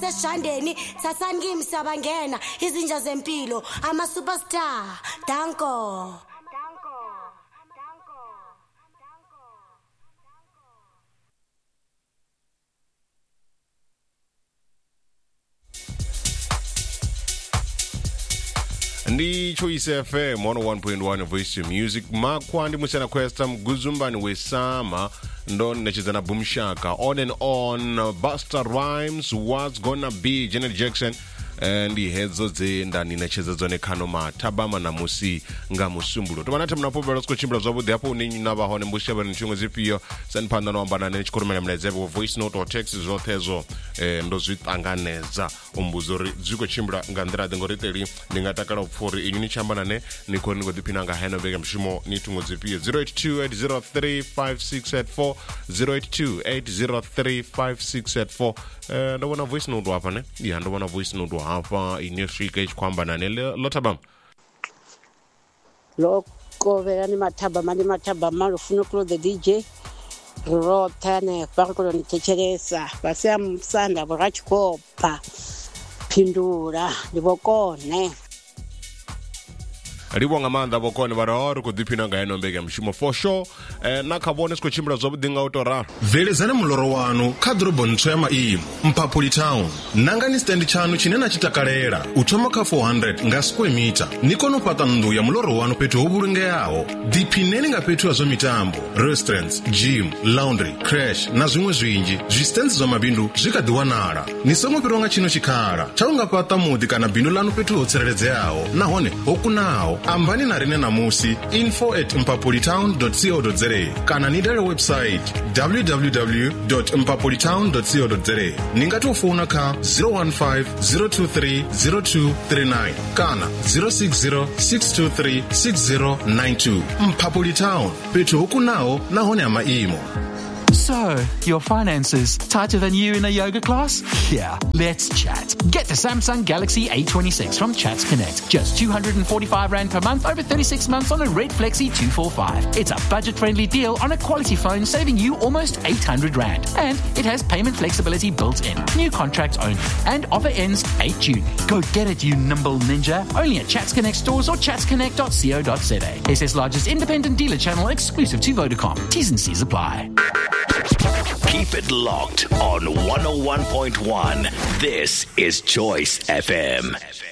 seshandeni thathani kimi sabangena izinja zempilo ama superstar danko Ndi Choice FM 101.1 Voice of Music makwandi musana kwesta mguzumbani wesama ndo nechizana Boomshaka on and on Busta Rhymes what's gonna be Janet Jackson ndi hedzo ndani necheza zone kano matabama na musi nga musumbulo tomanata mnapobera skochimbira zwabudi hapo uninyi nabahone mbushaba nchungo zipio sanpanda no ambana nechikoromela mlezebe voice note or text zotezo ndo zvitanganeza umbuzori dziko chimbira ngandira dengoriteli ningatakala upfori inyuni chambana ne nikoni godipinanga heno bega mshimo nitungo zipio 0828035684 0828035684 ndabona voice note hapa ne ndabona voice note hapa inyeshika ichikwambana ne lotabam loko verani matabama lufuna kulo the DJ rotane pakulo nitecheresa basia msanda borachikopa pindura libokone ribonga manda bokone baroro kudipina ngaeno mbega mshimo for sure nakabone skochimbira zobudinga utora velezana muloro wanu kadrobo ntsema imo mpapuli town nangani stand chanu chinena chitakalera utomoka 400 nga square meter nikono pata ndu ya muloro wanu petu obulunge yawo dipineni nga petu azo mitambo restaurants gym laundry crash na zimwe zwinji zvistands za mabindu zvikadiwanara nisongo pironga chino chikara chaunga pata mudi kana bindu lanu petu otsereredze yawo nahone okunawo ambani narine namusi info@mpapolitown.co.za kana nidare website www.mpapolitown.co.za ningatofuna ka 015-023-0239 kana 060-623-6092 Mpapolitown petu hukunao nahone ama imo. So, your finances tighter than you in a yoga class? Yeah, let's chat. Get the Samsung Galaxy A26 from Chats Connect. Just 245 Rand per month over 36 months on a Red Flexi 245. It's a budget-friendly deal on a quality phone, saving you almost 800 Rand. And it has payment flexibility built in. New contracts only. And offer ends 8 June. Go get it, you nimble ninja. Only at Chats Connect stores or chatsconnect.co.za. SA's largest independent dealer channel exclusive to Vodacom. T's and C's apply. Keep it locked on 101.1. This is Choice FM.